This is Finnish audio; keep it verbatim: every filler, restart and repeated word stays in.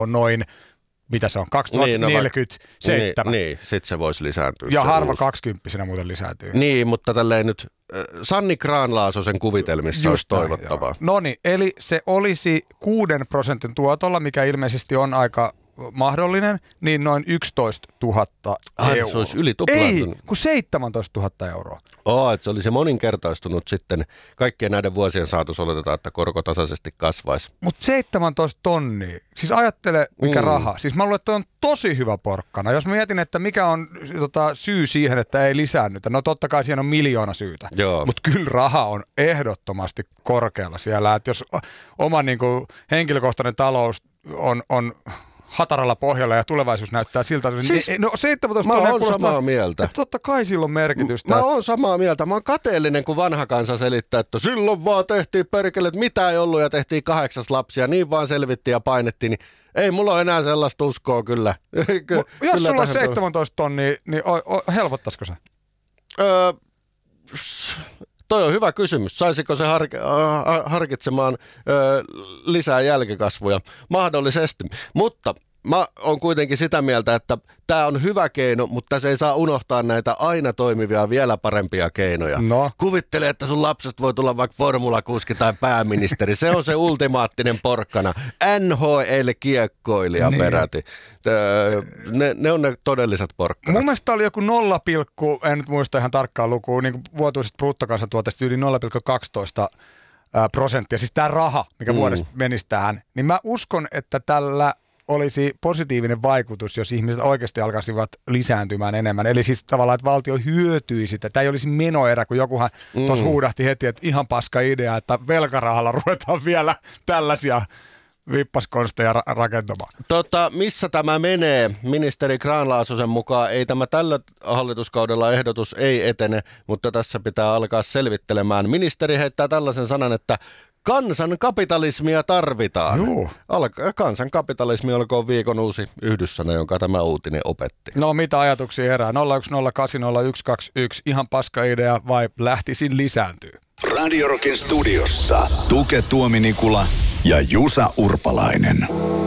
on noin, mitä se on, kaksituhattaneljäkymmentäseitsemän. Niin, niin sit se voisi lisääntyä. Ja harva kaksikymppisenä muuten lisääntyy. Niin, mutta tälleen nyt äh, Sanni Grahn-Laasosen kuvitelmissa olisi toivottavaa. No niin, eli se olisi kuuden prosentin tuotolla, mikä ilmeisesti on aika mahdollinen, niin noin yksitoistatuhatta euroa. Se olisi yli tuplaantunut. Ei, kun seitsemäntoistatuhatta euroa. Oo, että se olisi moninkertaistunut sitten. Kaikkien näiden vuosien saatossa oletetaan, että korko tasaisesti kasvaisi. Mutta seitsemäntoista tonnia. Siis ajattele, mikä mm. raha. Siis mä luulen, että on tosi hyvä porkkana. Jos mä mietin, että mikä on tota, syy siihen, että ei lisäännytä. No totta kai siihen on miljoona syytä. Mutta kyllä raha on ehdottomasti korkealla siellä. Että jos oma niin kuin, henkilökohtainen talous on... on hataralla pohjalla ja tulevaisuus näyttää siltä. Siis, niin, no seitsemäntoista mä oon kuulostaa, samaa mieltä. Totta kai sillä on merkitystä. Mä oon samaa mieltä. Mä oon kateellinen, kun vanha kansa selittää, että silloin vaan tehtiin perkele, että mitä ei ollut ja tehtiin kahdeksas lapsia. Niin vaan selvittiin ja painettiin. Niin ei mulla ole enää sellaista uskoa kyllä. Ky- Jos kyllä sulla olisi seitsemäntoista tonnia, niin o, o, helpottaisiko se? Öö, toi on hyvä kysymys. Saisiko se hark- harkitsemaan öö, lisää jälkikasvuja? Mahdollisesti. Mutta mä oon kuitenkin sitä mieltä, että tämä on hyvä keino, mutta se ei saa unohtaa näitä aina toimivia, vielä parempia keinoja. No. Kuvittele, että sun lapsesta voi tulla vaikka formulakuski tai pääministeri. Se on se ultimaattinen porkkana. N H L-kiekkoilija niin. Peräti. Ne, ne on ne todelliset porkkanat. Mun mielestä oli joku nolla, en nyt muista ihan tarkkaan lukua, niin vuotuisesta bruttokansantuotteesta yli nolla pilkku kaksitoista prosenttia. Siis tämä raha, mikä mm. vuodesta menisi tähän. Niin mä uskon, että tällä olisi positiivinen vaikutus, jos ihmiset oikeasti alkaisivat lisääntymään enemmän. Eli siis tavallaan, että valtio hyötyisi. Tämä ei olisi menoerä, kun jokuhan mm. tuossa huudahti heti, että ihan paska idea, että velkarahalla ruvetaan vielä tällaisia vippaskonsteja ra- rakentamaan. Tota, missä tämä menee? Ministeri Grahn-Laasosen mukaan ei tämä tällä hallituskaudella ehdotus ei etene, mutta tässä pitää alkaa selvittelemään. Ministeri heittää tällaisen sanan, että kansankapitalismia tarvitaan. Juu. Alka, kansankapitalismi olkoon viikon uusi yhdyssana, jonka tämä uutinen opetti. No mitä ajatuksia herää? nolla yksi nolla kahdeksan nolla yksi kaksi yksi. Ihan paska idea vai lähtisin lisääntyy? Radio Rockin studiossa Tuke Tuominikula ja Jusa Urpalainen.